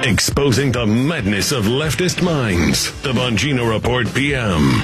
Exposing the madness of leftist minds. The Bongino Report PM.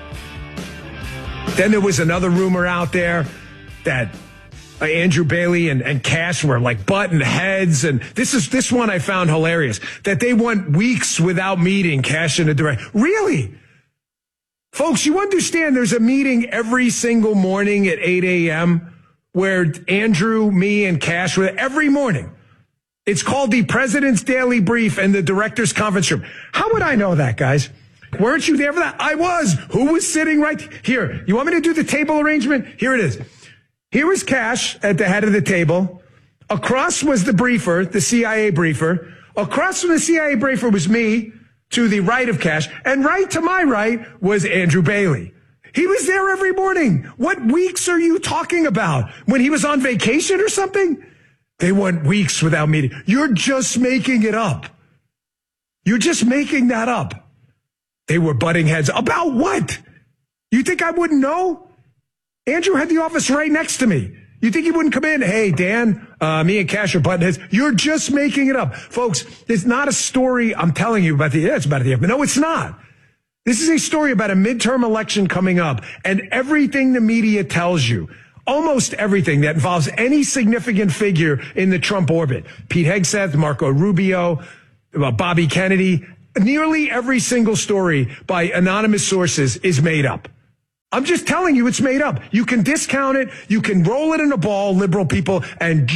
Then there was another rumor out there that Andrew Bailey and Cash were like button heads. And this one I found hilarious, that they went weeks without meeting Cash and the director. Really? Folks, you understand there's a meeting every single morning at 8 a.m. where Andrew, me, and Cash were every morning. It's called the President's Daily Brief and the Director's Conference Room. How would I know that, guys? Weren't you there for that? I was. Who was sitting right here? You want me to do the table arrangement? Here it is. Here was Cash at the head of the table. Across was the briefer, the CIA briefer. Across from the CIA briefer was me, to the right of Cash. And right to my right was Andrew Bailey. He was there every morning. What weeks are you talking about? When he was on vacation or something? They went weeks without meeting. You're just making it up. You're just making that up. They were butting heads. About what? You think I wouldn't know? Andrew had the office right next to me. You think he wouldn't come in? Hey, Dan, me and Cash are butting heads. You're just making it up. Folks, it's not a story I'm telling you about it's about the FBI. No, it's not. This is a story about a midterm election coming up, and everything the media tells you, almost everything that involves any significant figure in the Trump orbit, Pete Hegseth, Marco Rubio, Bobby Kennedy, nearly every single story by anonymous sources is made up. I'm just telling you it's made up. You can discount it. You can roll it in a ball, liberal people, and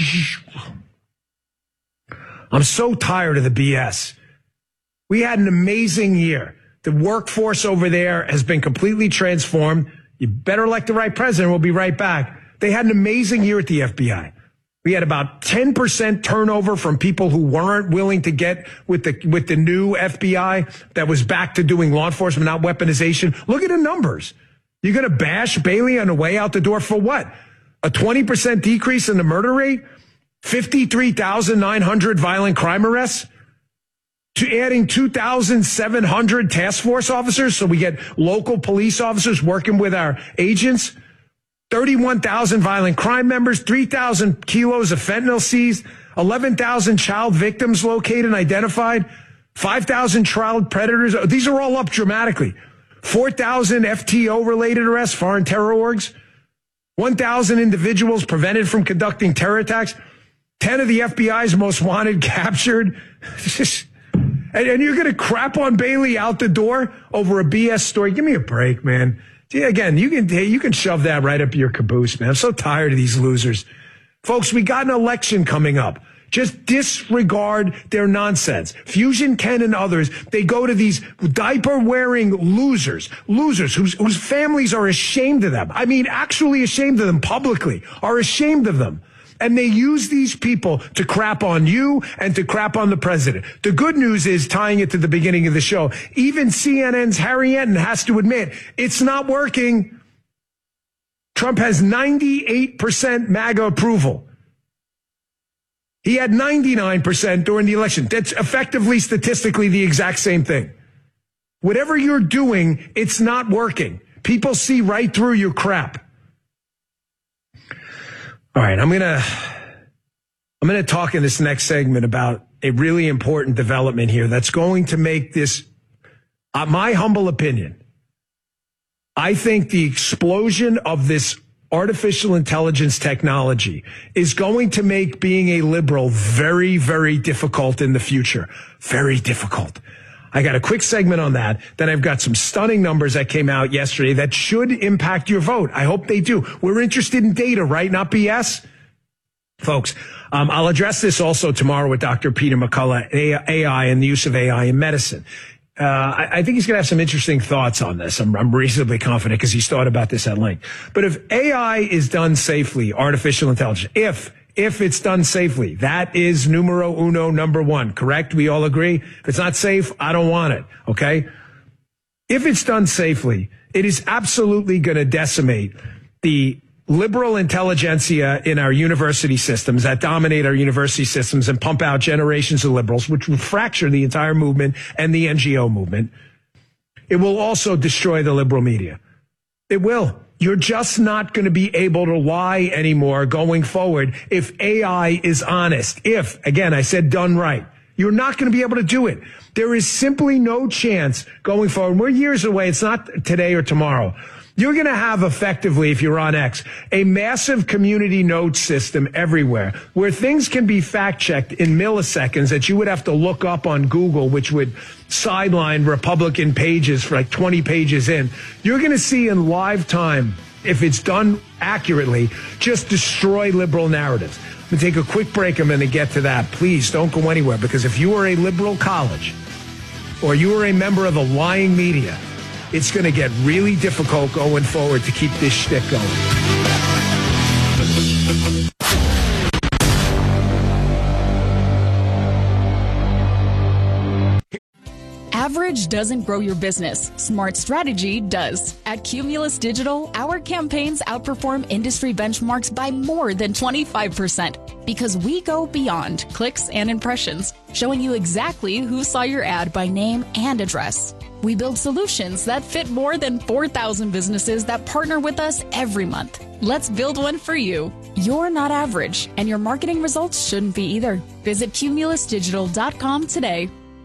I'm so tired of the BS. We had an amazing year. The workforce over there has been completely transformed. You better elect the right president. We'll be right back. They had an amazing year at the FBI. We had about 10% turnover from people who weren't willing to get with the new FBI that was back to doing law enforcement, not weaponization. Look at the numbers. You're going to bash Bailey on the way out the door for what? A 20% decrease in the murder rate? 53,900 violent crime arrests? To adding 2,700 task force officers so we get local police officers working with our agents? 31,000 violent crime members, 3,000 kilos of fentanyl seized, 11,000 child victims located and identified, 5,000 child predators. These are all up dramatically. 4,000 FTO-related arrests, foreign terror orgs, 1,000 individuals prevented from conducting terror attacks, 10 of the FBI's most wanted captured. And you're going to crap on Bailey out the door over a BS story? Give me a break, man. Again, you can shove that right up your caboose, man. I'm so tired of these losers. Folks, we got an election coming up. Just disregard their nonsense. Fusion Ken and others, they go to these diaper-wearing losers whose families are ashamed of them. I mean, actually ashamed of them publicly, are ashamed of them. And they use these people to crap on you and to crap on the president. The good news is, tying it to the beginning of the show, even CNN's Harry Enton has to admit it's not working. Trump has 98% MAGA approval. He had 99% during the election. That's effectively, statistically, the exact same thing. Whatever you're doing, it's not working. People see right through your crap. All right, I'm gonna talk in this next segment about a really important development here that's going to make this, my humble opinion, I think the explosion of this artificial intelligence technology is going to make being a liberal very, very difficult in the future. Very difficult. I got a quick segment on that. Then I've got some stunning numbers that came out yesterday that should impact your vote. I hope they do. We're interested in data, right? Not BS. Folks, I'll address this also tomorrow with Dr. Peter McCullough, AI and the use of AI in medicine. I think he's going to have some interesting thoughts on this. I'm reasonably confident because he's thought about this at length. But if AI is done safely, artificial intelligence, if it's done safely, that is numero uno, number one, correct? We all agree? If it's not safe, I don't want it, okay? If it's done safely, it is absolutely going to decimate the liberal intelligentsia in our university systems that dominate our university systems and pump out generations of liberals, which will fracture the entire movement and the NGO movement. It will also destroy the liberal media. It will. You're just not going to be able to lie anymore going forward if AI is honest. If, again, I said done right. You're not going to be able to do it. There is simply no chance going forward. We're years away. It's not today or tomorrow. You're going to have effectively, if you're on X, a massive community notes system everywhere where things can be fact-checked in milliseconds that you would have to look up on Google, which would sideline Republican pages for like 20 pages in. You're going to see in live time, if it's done accurately, just destroy liberal narratives. I'm going to take a quick break. I'm going to get to that. Please don't go anywhere, because if you are a liberal college or you are a member of the lying media, it's going to get really difficult going forward to keep this shtick going. Average doesn't grow your business. Smart strategy does. At Cumulus Digital, our campaigns outperform industry benchmarks by more than 25% because we go beyond clicks and impressions, showing you exactly who saw your ad by name and address. We build solutions that fit more than 4,000 businesses that partner with us every month. Let's build one for you. You're not average, and your marketing results shouldn't be either. Visit cumulusdigital.com today.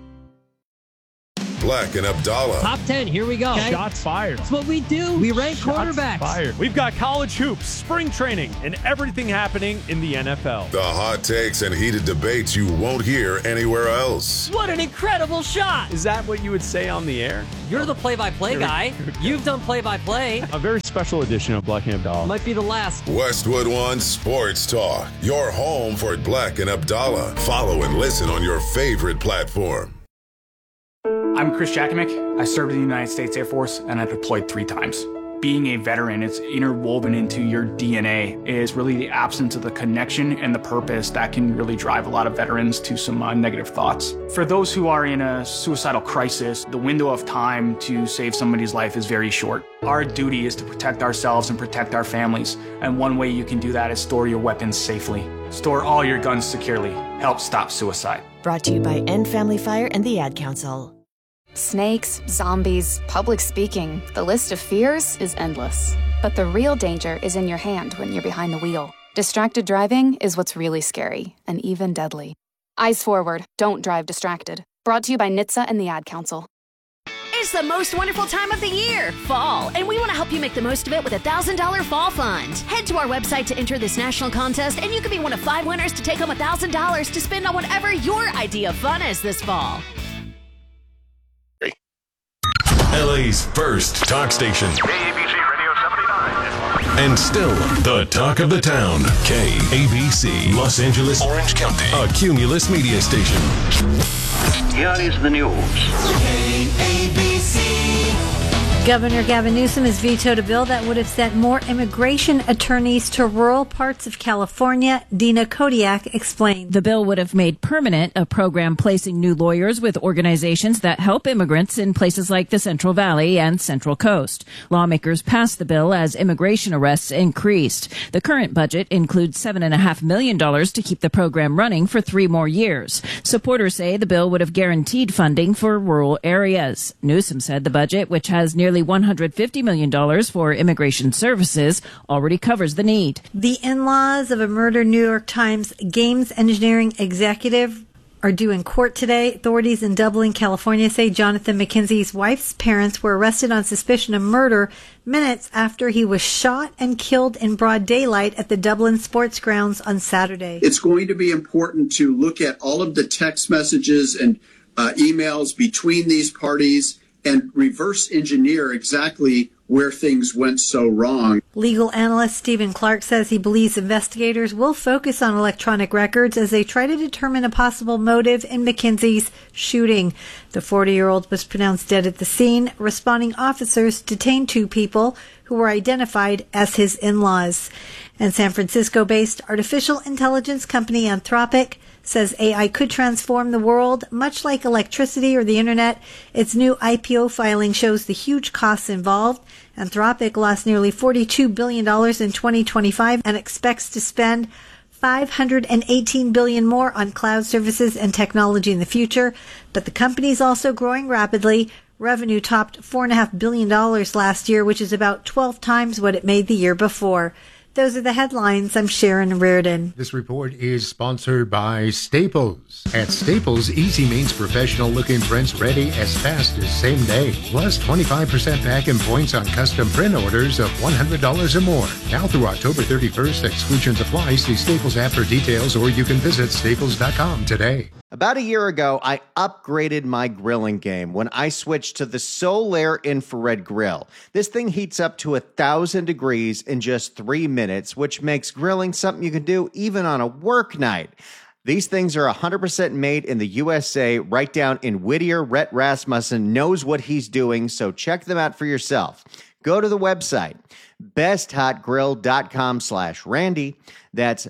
Black and Abdallah. Top 10, here we go. Okay. Shots fired. That's what we do. We rank quarterbacks. Fired. We've got college hoops, spring training, and everything happening in the NFL. The hot takes and heated debates you won't hear anywhere else. What an incredible shot. Is that what you would say on the air? You're the play-by-play guy. You've done play-by-play. A very special edition of Black and Abdallah. Might be the last. Westwood One Sports Talk. Your home for Black and Abdallah. Follow and listen on your favorite platform. I'm Chris Jakovic. I served in the United States Air Force, and I deployed 3 times. Being a veteran, it's interwoven into your DNA. It is really the absence of the connection and the purpose that can really drive a lot of veterans to some negative thoughts. For those who are in a suicidal crisis, the window of time to save somebody's life is very short. Our duty is to protect ourselves and protect our families, and one way you can do that is store your weapons safely. Store all your guns securely. Help stop suicide. Brought to you by End Family Fire and the Ad Council. Snakes, zombies, public speaking, the list of fears is endless. But the real danger is in your hand when you're behind the wheel. Distracted driving is what's really scary, and even deadly. Eyes forward, don't drive distracted. Brought to you by NHTSA and the Ad Council. It's the most wonderful time of the year, fall, and we want to help you make the most of it with a $1,000 fall fund. Head to our website to enter this national contest, and you could be one of 5 winners to take home $1,000 to spend on whatever your idea of fun is this fall. LA's first talk station. KABC Radio 79. And still the talk of the town. KABC, Los Angeles, Orange County, a Cumulus media station. Here is the news. KABC. Governor Gavin Newsom has vetoed a bill that would have sent more immigration attorneys to rural parts of California. Dina Kodiak explained. The bill would have made permanent a program placing new lawyers with organizations that help immigrants in places like the Central Valley and Central Coast. Lawmakers passed the bill as immigration arrests increased. The current budget includes $7.5 million to keep the program running for 3 more years. Supporters say the bill would have guaranteed funding for rural areas. Newsom said the budget, which has nearly $150 million for immigration services, already covers the need. The in-laws of a murdered New York Times games engineering executive are due in court today. Authorities in Dublin, California say Jonathan McKenzie's wife's parents were arrested on suspicion of murder minutes after he was shot and killed in broad daylight at the Dublin sports grounds on Saturday. It's going to be important to look at all of the text messages and emails between these parties and reverse engineer exactly where things went so wrong. Legal analyst Stephen Clark says he believes investigators will focus on electronic records as they try to determine a possible motive in McKenzie's shooting. The 40-year-old was pronounced dead at the scene. Responding officers detained 2 people who were identified as his in-laws. And San Francisco-based artificial intelligence company Anthropic says AI could transform the world, much like electricity or the internet. Its new IPO filing shows the huge costs involved. Anthropic lost nearly $42 billion in 2025 and expects to spend $518 billion more on cloud services and technology in the future. But the company is also growing rapidly. Revenue topped $4.5 billion last year, which is about 12 times what it made the year before. Those are the headlines. I'm Sharon Reardon. This report is sponsored by Staples. At Staples, easy means professional-looking prints ready as fast as same day. Plus 25% back in points on custom print orders of $100 or more. Now through October 31st, exclusions apply. See Staples app for details, or you can visit staples.com today. About a year ago, I upgraded my grilling game when I switched to the Solaire infrared grill. This thing heats up to 1,000 degrees in just 3 minutes, which makes grilling something you can do even on a work night. These things are 100% made in the USA, right down in Whittier. Rhett Rasmussen knows what he's doing, so check them out for yourself. Go to the website, besthotgrill.com/Randy. That's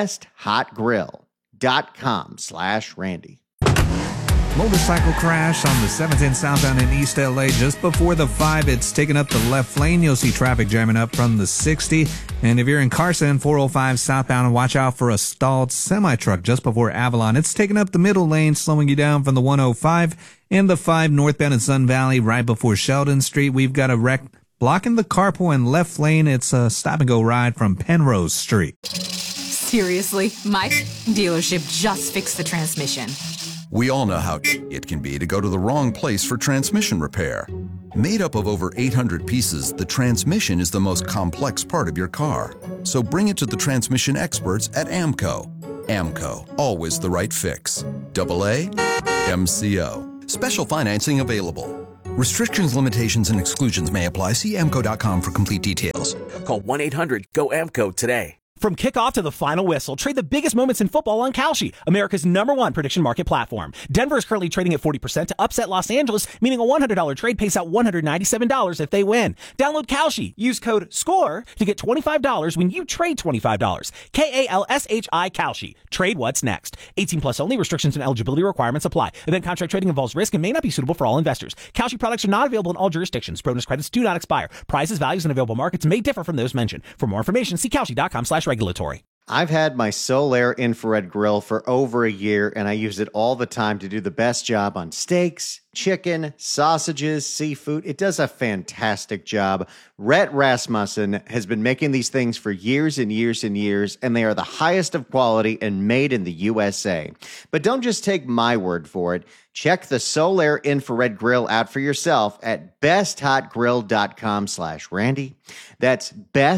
besthotgrill.com/Randy. Motorcycle crash on the 710 southbound in East LA just before the 5. It's taken up the left lane. You'll see traffic jamming up from the 60. And if you're in Carson, 405 southbound, watch out for a stalled semi-truck just before Avalon. It's taken up the middle lane, slowing you down from the 105 and the 5 northbound in Sun Valley right before Sheldon Street. We've got a wreck blocking the carpool and left lane. It's a stop-and-go ride from Penrose Street. Seriously, my dealership just fixed the transmission. We all know how it can be to go to the wrong place for transmission repair. Made up of over 800 pieces, the transmission is the most complex part of your car. So bring it to the transmission experts at AMCO. AMCO, always the right fix. AA MCO. Special financing available. Restrictions, limitations, and exclusions may apply. See AMCO.com for complete details. Call 1-800-GO-AMCO today. From kickoff to the final whistle, trade the biggest moments in football on Kalshi, America's #1 prediction market platform. Denver is currently trading at 40% to upset Los Angeles, meaning a $100 trade pays out $197 if they win. Download Kalshi. Use code SCORE to get $25 when you trade $25. KALSHI Kalshi. Trade what's next. 18 plus only. Restrictions and eligibility requirements apply. Event contract trading involves risk and may not be suitable for all investors. Kalshi products are not available in all jurisdictions. Bonus credits do not expire. Prices, values, and available markets may differ from those mentioned. For more information, see Kalshi.com/regulatory. I've had my Solaire infrared grill for over a year, and I use it all the time to do the best job on steaks, chicken, sausages, seafood. It does a fantastic job. Rhett Rasmussen has been making these things for years and years and years, and they are the highest of quality and made in the USA. But don't just take my word for it. Check the Solaire infrared grill out for yourself at besthotgrill.com/Randy. That's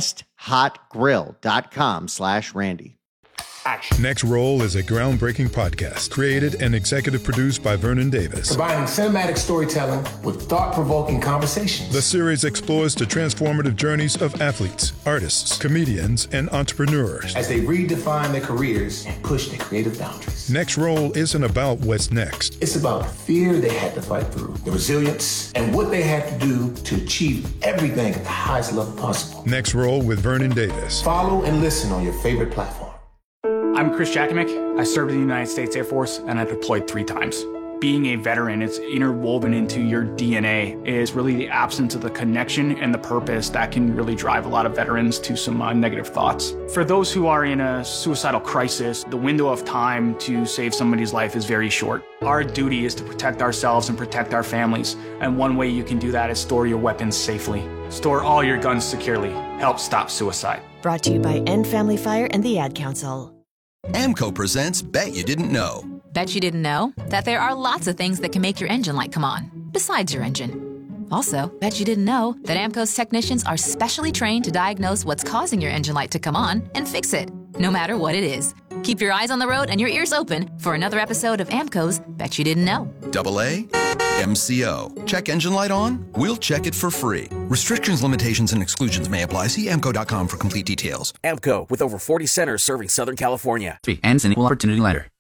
besthotgrill.com/Randy. Next Roll is a groundbreaking podcast created and executive produced by Vernon Davis. Combining cinematic storytelling with thought-provoking conversations. The series explores the transformative journeys of athletes, artists, comedians, and entrepreneurs as they redefine their careers and push their creative boundaries. Next Roll isn't about what's next. It's about the fear they had to fight through, the resilience, and what they had to do to achieve everything at the highest level possible. Next Roll with Vernon Davis. Follow and listen on your favorite platform. I'm Chris Jackimick. I served in the United States Air Force and I deployed 3 times. Being a veteran, it's interwoven into your DNA, is really the absence of the connection and the purpose that can really drive a lot of veterans to some negative thoughts. For those who are in a suicidal crisis, the window of time to save somebody's life is very short. Our duty is to protect ourselves and protect our families, and one way you can do that is store your weapons safely. Store all your guns securely. Help stop suicide. Brought to you by End Family Fire and the Ad Council. AMCO presents Bet You Didn't Know. Bet you didn't know that there are lots of things that can make your engine light come on, besides your engine. Also, bet you didn't know that AMCO's technicians are specially trained to diagnose what's causing your engine light to come on and fix it, no matter what it is. Keep your eyes on the road and your ears open for another episode of AMCO's Bet You Didn't Know. AA MCO. Check engine light on? We'll check it for free. Restrictions, limitations, and exclusions may apply. See AMCO.com for complete details. AMCO, with over 40 centers serving Southern California. 3 ends in equal opportunity lender.